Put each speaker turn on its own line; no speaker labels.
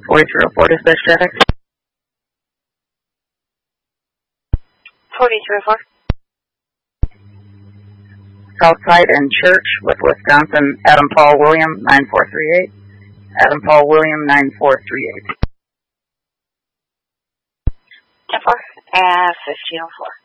4304 dispatch traffic.
4304.
Southside and Church with Wisconsin, Adam Paul William 9438. Adam Paul William 9438.
10-4 and 1504.